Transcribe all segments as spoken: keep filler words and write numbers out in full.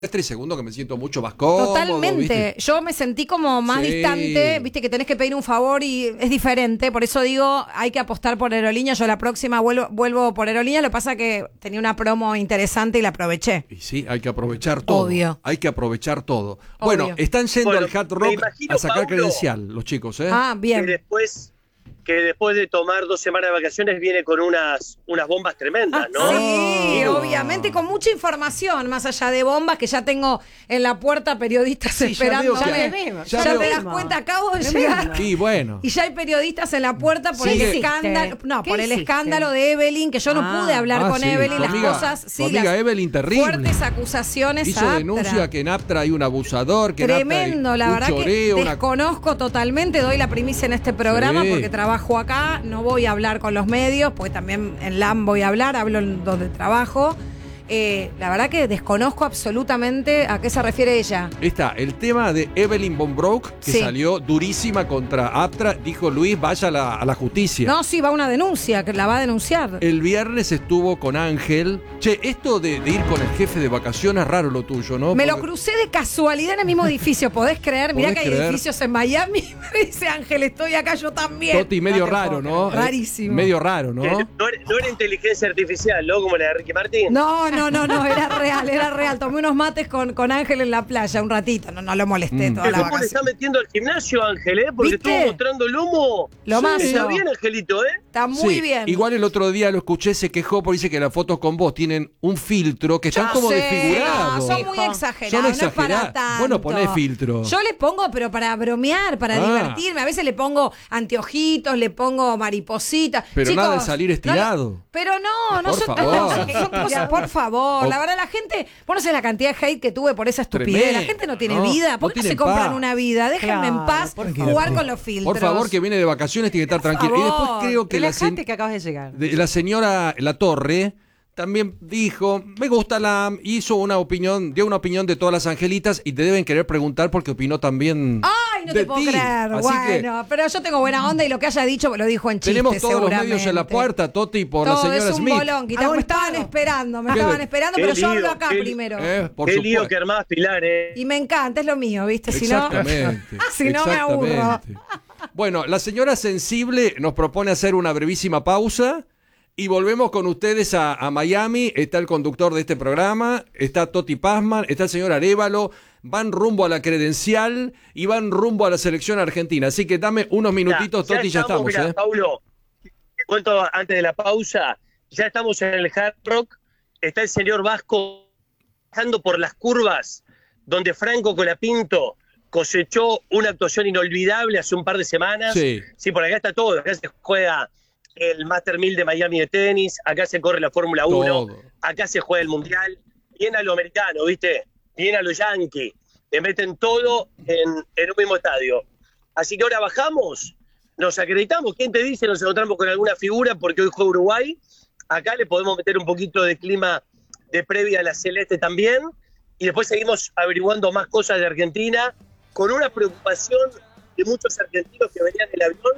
Y segundo que me siento mucho más cómodo. Totalmente. ¿Viste? Yo me sentí como más Sí. distante, viste que tenés que pedir un favor y es diferente. Por eso digo, hay que apostar por Aerolíneas. Yo la próxima vuelvo, vuelvo por Aerolíneas. Lo que pasa que tenía una promo interesante y la aproveché. Y sí, hay que aprovechar todo. Obvio. Hay que aprovechar todo. Obvio. Bueno, están yendo Bueno, al Hard me Rock imagino, a sacar Paulo, credencial los chicos, ¿eh? Ah, que bien. después que después de tomar dos semanas de vacaciones viene con unas unas bombas tremendas, ¿no? Sí, No. obviamente, y con mucha información, más allá de bombas, que ya tengo en la puerta periodistas Sí, ya esperando. veo que- Ya, ya ya veo- te das cuenta, acabo de llegar. Y bueno. Y ya hay periodistas en la puerta por Sigue- el escándalo, no, ¿Qué por el hiciste? escándalo de Evelyn, que yo no Ah. pude hablar Ah, con sí, Evelyn, tu las amiga- cosas, tu sí, amiga las Evelyn, terrible. fuertes acusaciones Hizo a Aptra. denuncia que en Aptra hay un abusador, que en Aptra hay Tremendo, la un verdad choreo, que una- desconozco totalmente, doy la primicia en este programa Sí. porque trabajo acá, no voy a hablar con los medios, porque también en L A M voy a hablar, hablo en donde trabajo. Eh, la verdad que desconozco absolutamente a qué se refiere ella. Está el tema de Evelyn Von Broek, que Sí. salió durísima contra Aptra. Dijo Luis, vaya a la, a la justicia. No, sí, va una denuncia, que la va a denunciar. El viernes estuvo con Ángel. Che, esto de, de ir con el jefe de vacaciones es raro lo tuyo, ¿no? Me lo Porque- crucé de casualidad en el mismo edificio, ¿podés creer? Mirá ¿Podés que hay creer? edificios en Miami. Me dice Ángel, estoy acá, yo también. Toti, medio No te raro, puedo ¿no? creer. Eh, Rarísimo. Medio raro, ¿no? Que no, era, no era inteligencia artificial, ¿no? Como la de Ricky Martin. No, no, no, no, era real, era real. Tomé unos mates con, con Ángel en la playa un ratito, no, no lo molesté Mm. toda la ¿Cómo le vacación. está metiendo al gimnasio, Ángel, eh? Porque ¿Viste? estuvo mostrando lomo. Lo Sí, más. está bien, Angelito, ¿eh? Está muy Sí, bien. Igual el otro día lo escuché, se quejó porque dice que las fotos con vos tienen un filtro que están Yo como sé, desfigurados. No, son muy Hijo. exagerados, Son no es para exagerados. tanto. Bueno, poné filtro. Yo le pongo, pero para bromear, para Ah. divertirme. A veces le pongo anteojitos, le pongo maripositas. Pero Chicos, nada de salir no, estirado. no, pero no, no Por son, favor. son cosas, por favor. O- La verdad, la gente, vos no sé la cantidad de hate que tuve por esa estupidez. Tremendo. La gente no tiene No, vida. no ¿Por qué no, tienen se compran paz. una vida? Déjenme en Claro, paz por jugar favor. con los filtros. Por favor, que viene de vacaciones, tiene que estar Por tranquilo. Y después favor. creo que la, sen- Relajate que acabas de llegar. de- la señora La Torre también dijo, me gusta la... Hizo una opinión, dio una opinión de todas las angelitas y te deben querer preguntar porque opinó también Ay, no de te puedo ti. creer. Así que Bueno, pero yo tengo buena onda y lo que haya dicho lo dijo en chiste, tenemos todos los medios en la seguramente. puerta, Toti, por Todo la señora es un Smith. bolón, quita- Hago me el estaban pago. esperando, me ¿Qué estaban le- esperando, qué pero yo lío, hablo acá qué- primero. Eh, por Qué lío supuesto. que armás, Pilar, ¿eh? Y me encanta, es lo mío, ¿viste? Si no, Exactamente. si no me aburro. exactamente. Bueno, la señora Sensible nos propone hacer una brevísima pausa y volvemos con ustedes a, a Miami. Está el conductor de este programa, está Toti Pazman, está el señor Arévalo. Van rumbo a la credencial y van rumbo a la selección argentina. Así que dame unos minutitos, Ya, Toti, ya estamos. mirá, ¿eh? Paulo, te cuento antes de la pausa. Ya estamos en el Hard Rock. Está el señor Vasco bajando por las curvas donde Franco Colapinto cosechó una actuación inolvidable hace un par de semanas. Sí. Sí, por acá está todo. Acá se juega el Master mil de Miami de tenis, acá se corre la Fórmula uno, Todo. acá se juega el Mundial. Bien a lo americano, ¿viste? Bien a los Yankees. Le meten todo en, en un mismo estadio. Así que ahora bajamos, nos acreditamos. ¿Quién te dice? Nos encontramos con alguna figura porque hoy juega Uruguay. Acá le podemos meter un poquito de clima de previa a la Celeste también. Y después seguimos averiguando más cosas de Argentina con una preocupación de muchos argentinos que venían en el avión,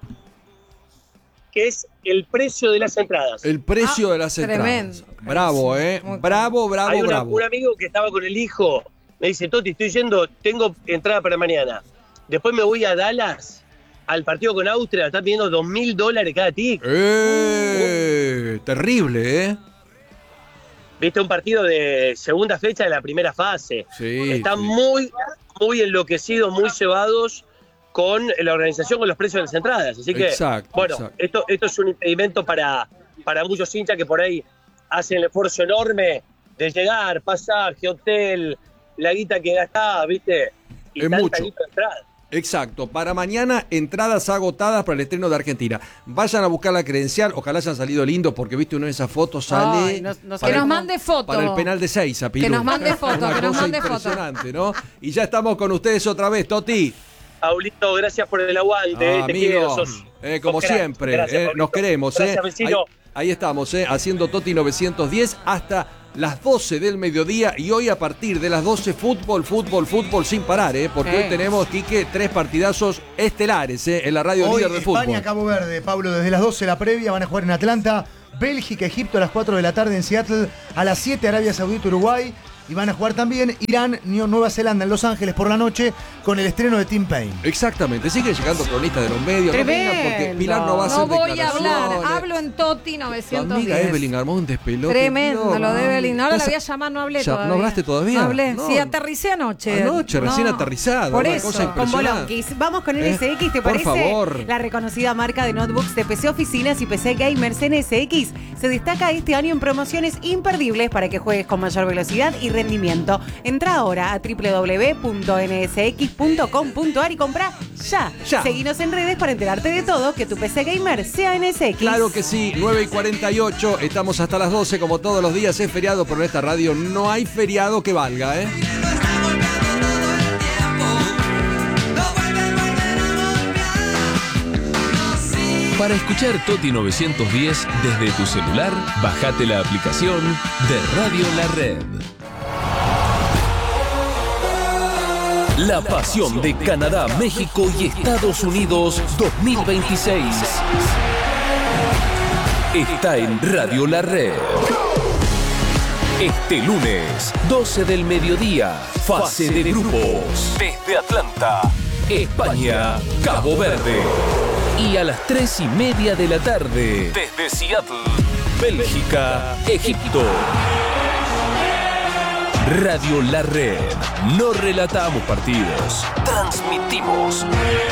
que es el precio de las entradas. El precio Ah, de las tremendo. entradas. Bravo, ¿eh? Muy Bravo, bravo, Hay una- bravo. un amigo que estaba con el hijo, me dice, Toti, estoy yendo, tengo entrada para mañana. Después me voy a Dallas, al partido con Austria, están pidiendo dos mil dólares cada ticket. Eh, terrible, ¿eh? Viste, un partido de segunda fecha de la primera fase. Sí, Están sí. muy, muy enloquecidos, muy cebados con la organización, con los precios de las entradas. Así que, Exacto, bueno, exacto. Esto, esto es un impedimento para, para muchos hinchas que por ahí hacen el esfuerzo enorme de llegar, pasaje, hotel, la guita que gastás, ¿viste? Y Es tanta mucho. guita de entrada. Exacto, para mañana entradas agotadas para el estreno de Argentina. Vayan a buscar la credencial, ojalá hayan salido lindos porque viste uno de esas fotos sale Ay, no- no para Que nos el- mande foto. para el penal de seis a Pilu. Que nos mande foto, Una que nos cosa mande foto. impresionante, ¿no? Y ya estamos con ustedes otra vez, Toti. Paulito, gracias por el aguante, Ah, eh, te quiero, amigos, sos- eh, como sos crack. siempre, Gracias, eh, Paulito. nos queremos, Gracias, eh. vecino. Ahí, ahí estamos, eh, haciendo Toti novecientos diez hasta las doce del mediodía y hoy a partir de las doce fútbol, fútbol, fútbol sin parar, eh, porque Sí. hoy tenemos, Quique, tres partidazos estelares eh, en la radio Hoy líder de fútbol. España, Cabo Verde, Pablo, desde las doce la previa, van a jugar en Atlanta. Bélgica, Egipto a las cuatro de la tarde en Seattle. A las siete Arabia Saudita, Uruguay. Y van a jugar también Irán y Nueva Zelanda en Los Ángeles por la noche con el estreno de Tim Payne. Exactamente, siguen llegando cronistas de los medios. Tremendo. No vengan porque Pilar no va a hacer No voy a declaraciones. hablar, hablo en Toti Tu novecientos amiga diez. Evelyn armó un despelote. Tremendo, Dios, lo de Evelyn. Ahora la Estás- voy a llamar, no hablé Ya, todavía. ¿no hablaste todavía? No hablé, No. sí, aterricé anoche. Anoche, recién No. aterrizada, Por una eso. cosa Con impresionante. Bolonquis. Vamos con ¿Eh? N S X, ¿te Por parece? favor. La reconocida marca de notebooks de P C Oficinas y P C Gamers N S X se destaca este año en promociones imperdibles para que juegues con mayor velocidad y rendimiento. Entra ahora a doble u doble u doble u punto ene ese equis punto com punto a r y compra ya. Ya. Seguinos en redes para enterarte de todo, que tu P C Gamer sea N S X. Claro que sí, nueve y cuarenta y ocho, estamos hasta las doce como todos los días, es feriado, pero en esta radio no hay feriado que valga, ¿eh? Para escuchar Toti novecientos diez desde tu celular, bajate la aplicación de Radio La Red. La pasión de Canadá, México y Estados Unidos dos mil veintiséis está en Radio La Red. Este lunes, doce del mediodía, fase de grupos. Desde Atlanta, España, Cabo Verde. Y a las tres y media de la tarde, desde Seattle, Bélgica, Egipto. Radio La Red. No relatamos partidos, transmitimos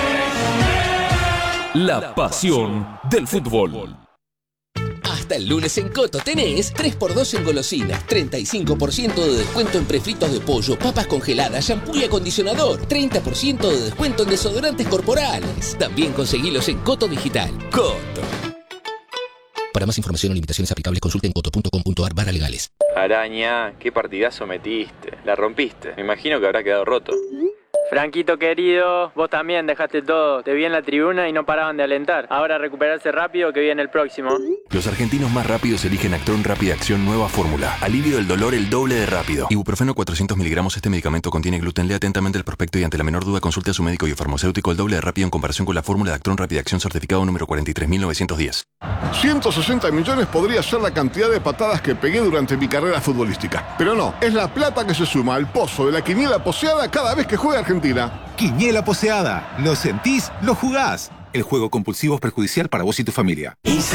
la pasión del fútbol. Hasta el lunes en Coto tenés tres por dos en golosinas, treinta y cinco por ciento de descuento en prefritos de pollo, papas congeladas, shampoo y acondicionador, treinta por ciento de descuento en desodorantes corporales. También conseguilos en Coto Digital. Coto. Para más información o limitaciones aplicables, consulten coto punto com punto a r barra legales. Araña, qué partidazo metiste. La rompiste. Me imagino que habrá quedado roto. Franquito querido, vos también dejaste todo. Te vi en la tribuna y no paraban de alentar. Ahora recuperarse rápido que viene el próximo. Los argentinos más rápidos eligen Actron Rápida Acción Nueva Fórmula. Alivio del dolor el doble de rápido. Ibuprofeno cuatrocientos miligramos. Este medicamento contiene gluten. Lea atentamente el prospecto y ante la menor duda consulte a su médico y o farmacéutico. El doble de rápido en comparación con la fórmula de Actron Rápida Acción certificado número cuarenta y tres mil novecientos diez. ciento sesenta millones podría ser la cantidad de patadas que pegué durante mi carrera futbolística. Pero no, es la plata que se suma al pozo de la quiniela poseada cada vez que juega Argentina. Quiniela Poseada. Lo sentís, lo jugás. El juego compulsivo es perjudicial para vos y tu familia.